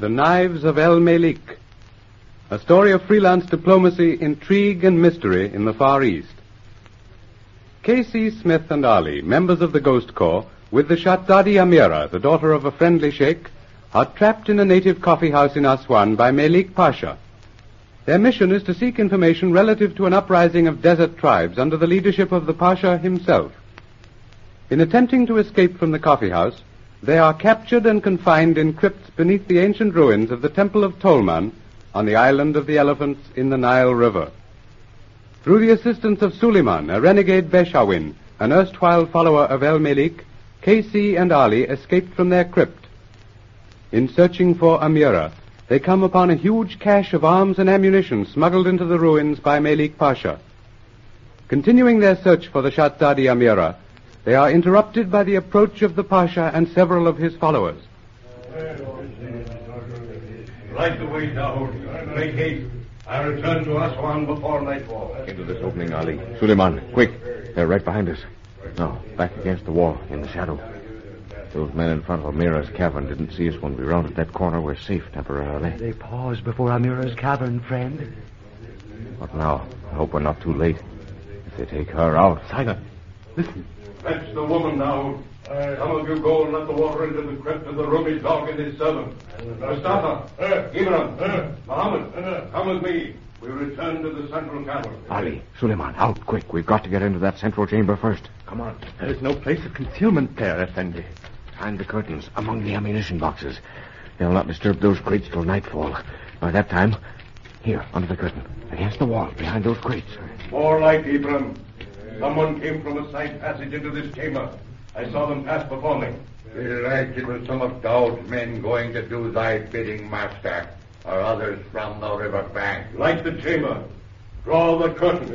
The Knives of El Melik, a story of freelance diplomacy, intrigue, and mystery in the Far East. K.C. Smith and Ali, members of the Ghost Corps, with the Shahzadi Amira, the daughter of a friendly sheikh, are trapped in a native coffee house in Aswan by Melik Pasha. Their mission is to seek information relative to an uprising of desert tribes under the leadership of the Pasha himself. In attempting to escape from the coffee house, they are captured and confined in crypts beneath the ancient ruins of the Temple of Tolman on the island of the elephants in the Nile River. Through the assistance of Suleiman, a renegade Beshawin, an erstwhile follower of El Melik, K.C. and Ali escaped from their crypt. In searching for Amira, they come upon a huge cache of arms and ammunition smuggled into the ruins by Melik Pasha. Continuing their search for the Shahzadi Amira, they are interrupted by the approach of the Pasha and several of his followers. Light the way, Dawood. Make haste. I return to Aswan before nightfall. Into this opening, Ali. Suleiman, quick. They're right behind us. No, back against the wall, in the shadow. Those men in front of Amira's cavern didn't see us when we rounded that corner. We're safe temporarily. They paused before Amira's cavern, friend. What now? I hope we're not too late. If they take her out... Silent. Listen. Fetch the woman now. Some of you go and let the water into the crypt of the Rumi dog and his servant. Mustafa, Ibrahim, Muhammad, come with me. We return to the central cavern. Ali, Suleiman, out, quick. We've got to get into that central chamber first. Come on. There's no place of concealment there, Effendi. Behind the curtains, among the ammunition boxes. They'll not disturb those crates till nightfall. By that time, here, under the curtain, against the wall, behind those crates. More light, Ibrahim. Someone came from a side passage into this chamber. I saw them pass before me. Belike it was some of Daoud's men going to do thy bidding, master, or others from the river bank. Light the chamber. Draw the curtain.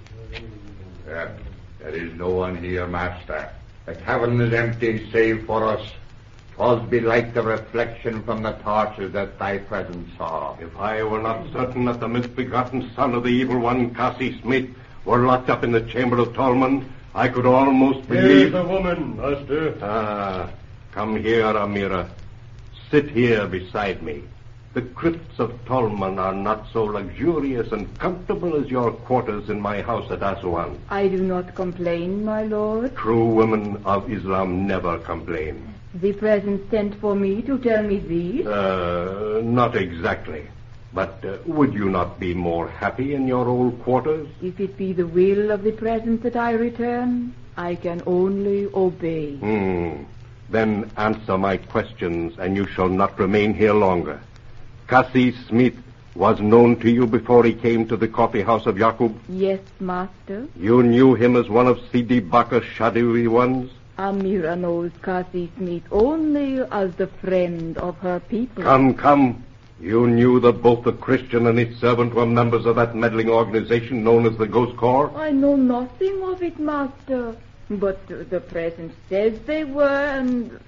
There is no one here, master. The cavern is empty, save for us. 'Twas belike the reflection from the torches that thy presence saw. If I were not certain that the misbegotten son of the evil one, Cassie Smith, were locked up in the chamber of Tolman, I could almost believe... Here's a woman, master. Ah, come here, Amira. Sit here beside me. The crypts of Tolman are not so luxurious and comfortable as your quarters in my house at Aswan. I do not complain, my lord. True women of Islam never complain. The present sent for me to tell me this? Not exactly. But would you not be more happy in your old quarters? If it be the will of the present that I return, I can only obey. Then answer my questions, and you shall not remain here longer. Cassie Smith was known to you before he came to the coffee house of Yaqub? Yes, master. You knew him as one of Sidi Bakar's shadowy ones? Amira knows Cassie Smith only as the friend of her people. Come. You knew that both the Christian and his servant were members of that meddling organization known as the Ghost Corps? I know nothing of it, master. But the present says they were, and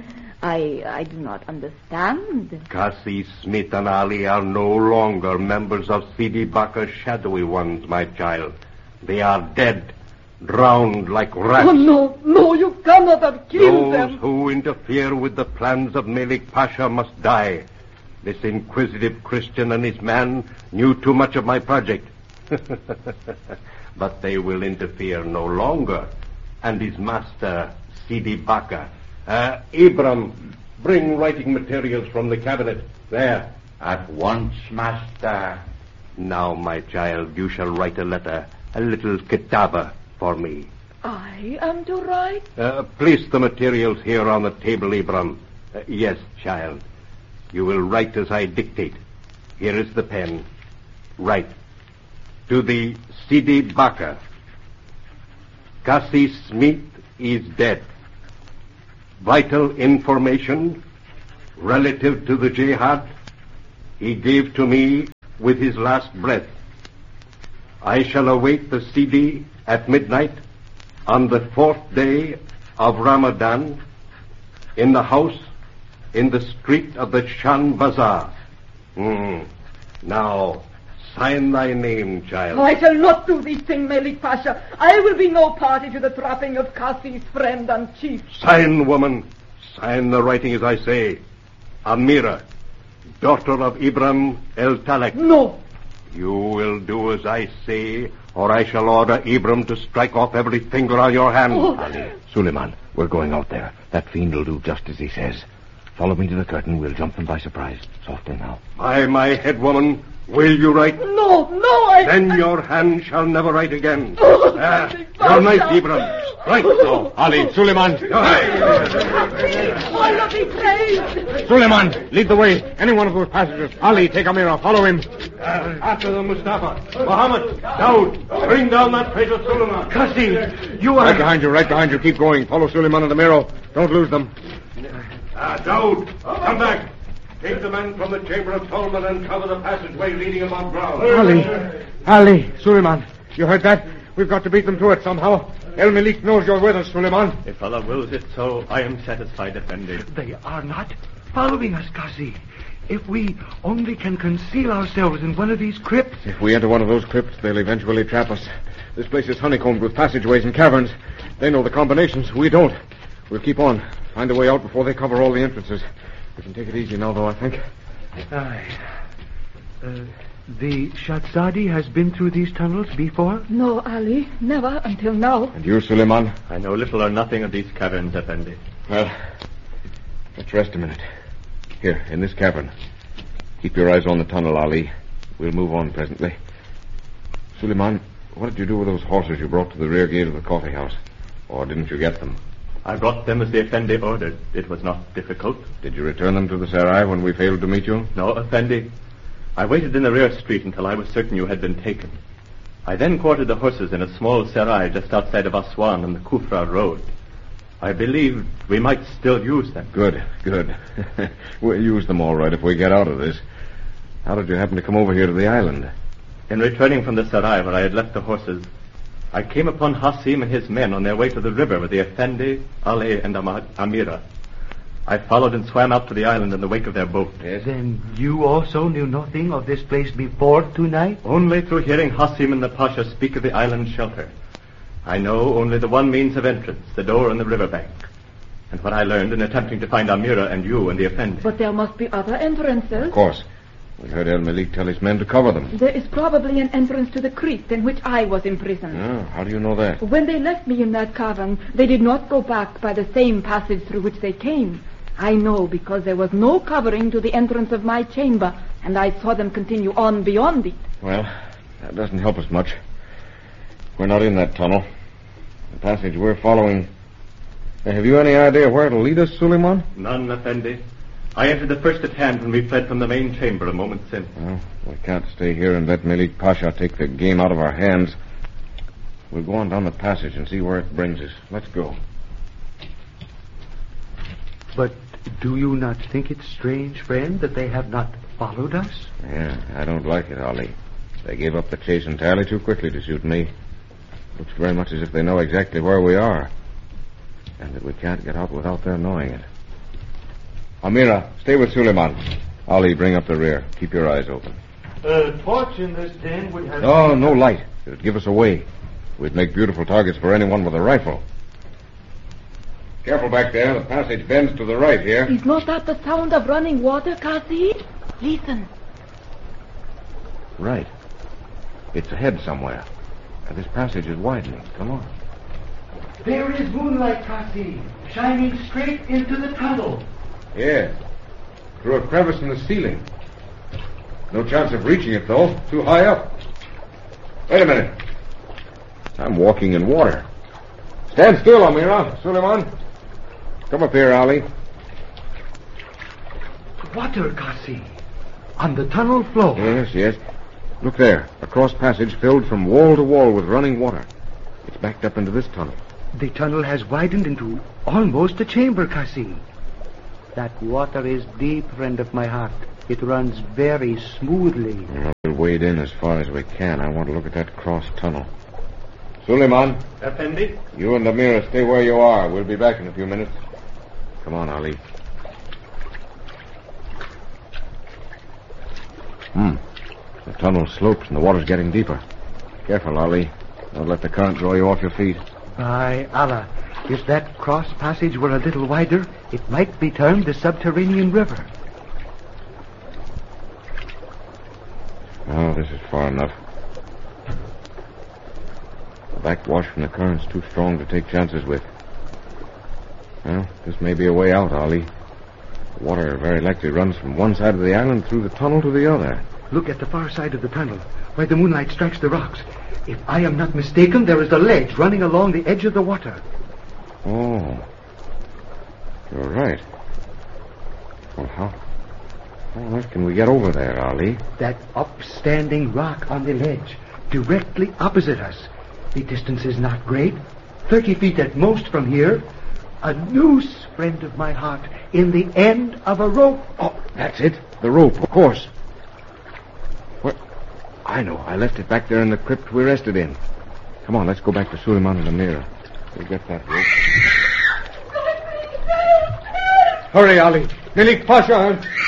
I do not understand. Cassie Smith and Ali are no longer members of Sidi Bakar's shadowy ones, my child. They are dead, drowned like rats. Oh, no, you cannot have killed them. Those who interfere with the plans of Melik Pasha must die. This inquisitive Christian and his man knew too much of my project. But they will interfere no longer. And his master, Sidi Bakar. Ibrahim, bring writing materials from the cabinet. There. At once, master. Now, my child, you shall write a letter, a little kitaba for me. I am to write? Place the materials here on the table, Ibrahim. Yes, child. You will write as I dictate. Here is the pen. Write. To the Sidi Bakar. Cassie Smith is dead. Vital information relative to the jihad he gave to me with his last breath. I shall await the Sidi at midnight on the 4th day of Ramadan in the house in the street of the Shan Bazaar. Now, sign thy name, child. I shall not do this thing, Melik Pasha. I will be no party to the trapping of Cassie's friend and chief. Sign, woman. Sign the writing as I say. Amira, daughter of Ibrahim El Talek. No. You will do as I say, or I shall order Ibrahim to strike off every finger on your hand. Ali, Suleiman, we're going out there. That fiend will do just as he says. Follow me to the curtain. We'll jump them by surprise. Softly now. By my head, woman, will you write? No, Then your hand shall never write again. Oh, Your knife, Ibrahim. Right now. Ali, Suleiman. Allah be praised. Suleiman, lead the way. Any one of those passengers. Ali, take Amira. Follow him. After them, Mustafa. Muhammad, Daud, bring down that traitor Suleiman. Kasi, you are... Right behind you. Keep going. Follow Suleiman and Amiro. Don't lose them. Daud, come back. Take the men from the chamber of Tolman and cover the passageway leading above ground. Ali, Suleiman. You heard that? We've got to beat them to it somehow. El Malik knows you're with us, Suleiman. If Allah wills it so, I am satisfied, Effendi. They are not following us, Kasi. If we only can conceal ourselves in one of these crypts... If we enter one of those crypts, they'll eventually trap us. This place is honeycombed with passageways and caverns. They know the combinations. We don't. We'll keep on. Find a way out before they cover all the entrances. We can take it easy now, though, I think. Aye. The Shahzadi has been through these tunnels before? No, Ali, never until now. And you, Suleiman? I know little or nothing of these caverns, Effendi. Well, let's rest a minute. Here, in this cavern. Keep your eyes on the tunnel, Ali. We'll move on presently. Suleiman, what did you do with those horses you brought to the rear gate of the coffee house? Or didn't you get them? I brought them as the Effendi ordered. It was not difficult. Did you return them to the Sarai when we failed to meet you? No, Effendi. I waited in the rear street until I was certain you had been taken. I then quartered the horses in a small Sarai just outside of Aswan on the Kufra road. I believed we might still use them. Good. We'll use them all right if we get out of this. How did you happen to come over here to the island? In returning from the Sarai where I had left the horses, I came upon Hasim and his men on their way to the river with the Effendi, Ali, and Amira. I followed and swam out to the island in the wake of their boat. Yes? Then you also knew nothing of this place before tonight? Only through hearing Hasim and the Pasha speak of the island shelter. I know only the one means of entrance, the door on the riverbank. And what I learned in attempting to find Amira and you and the Effendi. But there must be other entrances. Of course. We heard El Malik tell his men to cover them. There is probably an entrance to the crypt in which I was imprisoned. Oh, how do you know that? When they left me in that cavern, they did not go back by the same passage through which they came. I know because there was no covering to the entrance of my chamber, and I saw them continue on beyond it. Well, that doesn't help us much. We're not in that tunnel. The passage we're following... Have you any idea where it'll lead us, Suleiman? None, Effendi. I entered the first at hand when we fled from the main chamber a moment since. Well, we can't stay here and let Malik Pasha take the game out of our hands. We'll go on down the passage and see where it brings us. Let's go. But do you not think it strange, friend, that they have not followed us? Yeah, I don't like it, Ali. They gave up the chase entirely too quickly to suit me. Looks very much as if they know exactly where we are. And that we can't get out without their knowing it. Amira, stay with Suleiman. Ali, bring up the rear. Keep your eyes open. A torch in this den would have... Oh, no light. It would give us away. We'd make beautiful targets for anyone with a rifle. Careful back there. The passage bends to the right here. Is not that the sound of running water, Kasi? Listen. Right. It's ahead somewhere. And this passage is widening. Come on. There is moonlight, Kasi, shining straight into the tunnel. Yes. Through a crevice in the ceiling. No chance of reaching it, though. Too high up. Wait a minute. I'm walking in water. Stand still, Amira. Suleiman. Come up here, Ali. Water, Kasi. On the tunnel floor. Yes. Look there. A cross passage filled from wall to wall with running water. It's backed up into this tunnel. The tunnel has widened into almost a chamber, Kasi. That water is deep, friend of my heart. It runs very smoothly. We'll wade in as far as we can. I want to look at that cross tunnel. Suleiman. Effendi? You and Amira stay where you are. We'll be back in a few minutes. Come on, Ali. The tunnel slopes and the water's getting deeper. Careful, Ali. Don't let the current draw you off your feet. By Allah, if that cross passage were a little wider, it might be termed the subterranean river. Oh, this is far enough. The backwash from the current's too strong to take chances with. Well, this may be a way out, Ollie. The water very likely runs from one side of the island through the tunnel to the other. Look at the far side of the tunnel, where the moonlight strikes the rocks. If I am not mistaken, there is a ledge running along the edge of the water. Oh. You're right. Well, how on earth can we get over there, Ollie? That upstanding rock on the ledge, directly opposite us. The distance is not great. 30 feet at most from here. A noose, friend of my heart, in the end of a rope. Oh, that's it. The rope, of course. What? I know. I left it back there in the crypt we rested in. Come on, let's go back to Suleiman and Amir. We'll get that rope. Hurry, Ali. Milik Pasha.